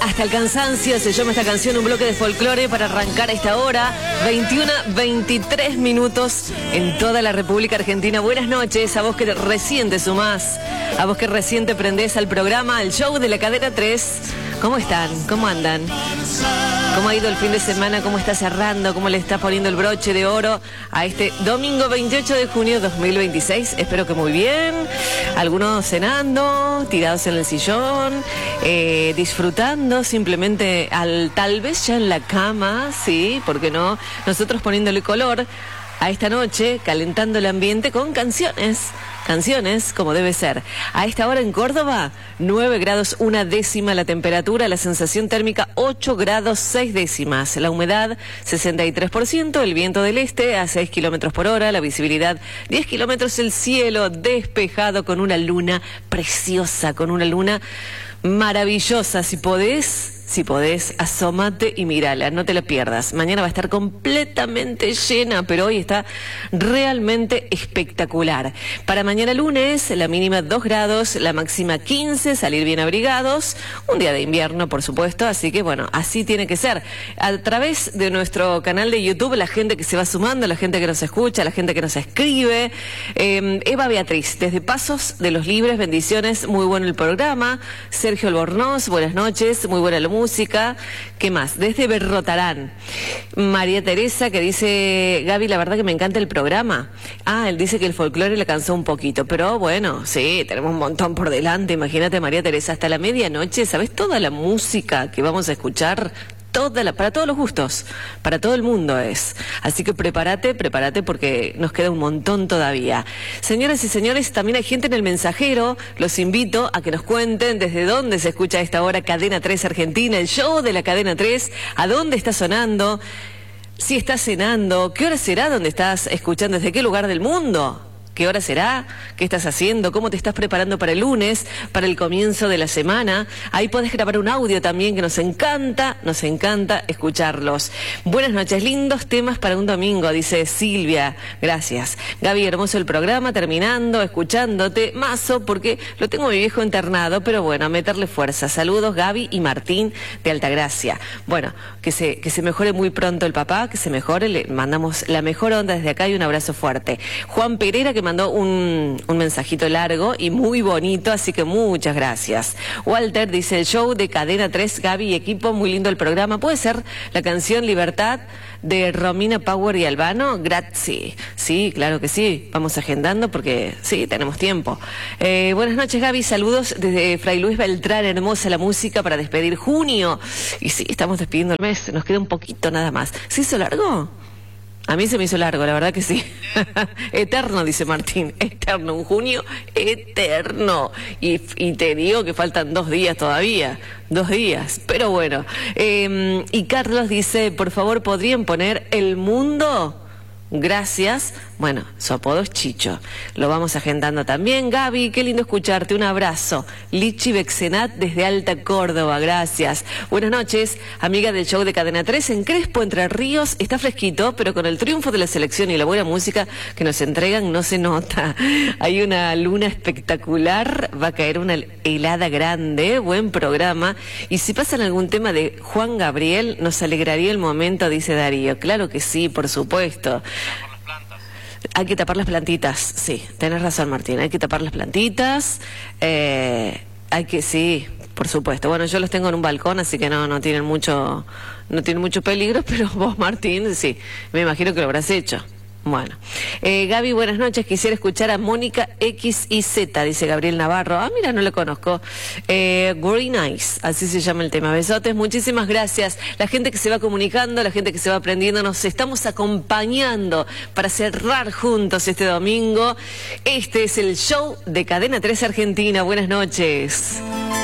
Hasta el cansancio se llama esta canción, un bloque de folclore para arrancar a esta hora, 21:23 minutos en toda la República Argentina. Buenas noches a vos que recién te sumás, a vos que recién te prendés al programa, al show de la Cadena 3. ¿Cómo están? ¿Cómo andan? ¿Cómo ha ido el fin de semana? ¿Cómo está cerrando? ¿Cómo le está poniendo el broche de oro a este domingo 28 de junio 2026? Espero que muy bien. Algunos cenando, tirados en el sillón, disfrutando simplemente tal vez ya en la cama, sí, ¿por qué no? Nosotros poniéndole color a esta noche, calentando el ambiente con canciones como debe ser. A esta hora en Córdoba, 9 grados 1 décima la temperatura, la sensación térmica 8 grados 6 décimas, la humedad 63%, el viento del este a 6 kilómetros por hora, la visibilidad 10 kilómetros, el cielo despejado con una luna preciosa, con una luna maravillosa. Si podés, asómate y mírala, no te la pierdas. Mañana va a estar completamente llena, pero hoy está realmente espectacular. Para mañana lunes, la mínima 2 grados, la máxima 15, salir bien abrigados. Un día de invierno, por supuesto, así que bueno, así tiene que ser. A través de nuestro canal de YouTube, la gente que se va sumando, la gente que nos escucha, la gente que nos escribe. Eva Beatriz, desde Pasos de los Libres, bendiciones, muy bueno el programa. Sergio Albornoz, buenas noches, muy buena la música. ¿Qué más? Desde Berrotarán. María Teresa, que dice, Gaby, la verdad que me encanta el programa. Él dice que el folclore le cansó un poquito, pero bueno, sí, tenemos un montón por delante. Imagínate, María Teresa, hasta la medianoche, ¿sabes toda la música que vamos a escuchar? Para todos los gustos, para todo el mundo es. Así que prepárate porque nos queda un montón todavía. Señoras y señores, también hay gente en el mensajero. Los invito a que nos cuenten desde dónde se escucha a esta hora Cadena 3 Argentina, el show de la Cadena 3, a dónde está sonando, si estás cenando, qué hora será donde estás escuchando, desde qué lugar del mundo. ¿Qué hora será? ¿Qué estás haciendo? ¿Cómo te estás preparando para el lunes, para el comienzo de la semana? Ahí podés grabar un audio también que nos encanta escucharlos. Buenas noches, lindos temas para un domingo, dice Silvia. Gracias. Gaby, hermoso el programa, terminando, escuchándote. Mazo, porque lo tengo mi viejo internado, pero bueno, a meterle fuerza. Saludos, Gaby y Martín de Altagracia. Bueno, que se mejore muy pronto el papá, que se mejore, le mandamos la mejor onda desde acá y un abrazo fuerte. Juan Pereira, que mandó un mensajito largo y muy bonito, así que muchas gracias. Walter dice, el show de Cadena 3, Gaby y equipo, muy lindo el programa. ¿Puede ser la canción Libertad de Romina Power y Albano? Grazie. Sí, claro que sí. Vamos agendando porque sí, tenemos tiempo. Buenas noches, Gaby. Saludos desde Fray Luis Beltrán. Hermosa la música para despedir junio. Y sí, estamos despidiendo el mes. Nos queda un poquito nada más. ¿Se hizo largo? A mí se me hizo largo, la verdad que sí. Eterno, dice Martín. Eterno, un junio eterno. Y te digo que faltan 2 días todavía. 2 días. Pero bueno. Y Carlos dice, por favor, ¿podrían poner El Mundo? Gracias. Bueno, su apodo es Chicho. Lo vamos agendando también. Gaby, qué lindo escucharte. Un abrazo. Lichi Bexenat desde Alta Córdoba. Gracias. Buenas noches, amiga del show de Cadena 3 en Crespo, Entre Ríos. Está fresquito, pero con el triunfo de la selección y la buena música que nos entregan no se nota. Hay una luna espectacular. Va a caer una helada grande. Buen programa. Y si pasan algún tema de Juan Gabriel, nos alegraría el momento, dice Darío. Claro que sí, por supuesto. Hay que tapar las plantitas, sí, tenés razón, Martín, hay que tapar las plantitas, sí, por supuesto. Bueno, yo los tengo en un balcón, así que no tienen mucho peligro, pero vos, Martín, sí, me imagino que lo habrás hecho. Bueno, Gaby, buenas noches, quisiera escuchar a Mónica X y Z, dice Gabriel Navarro. Mira, no lo conozco. Green Eyes, así se llama el tema. Besotes, muchísimas gracias. La gente que se va comunicando, la gente que se va aprendiendo, nos estamos acompañando para cerrar juntos este domingo. Este es el show de Cadena 3 Argentina. Buenas noches.